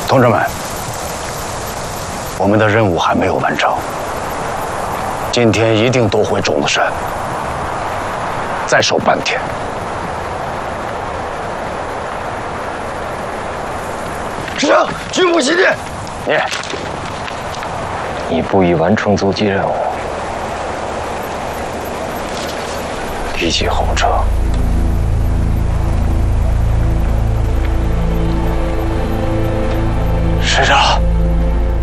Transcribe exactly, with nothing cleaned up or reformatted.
同志们，我们的任务还没有完成，今天一定夺回种子山，再守半天。 师长，军部急电。 念。 你不已完成阻击任务，敌机后撤。 师长。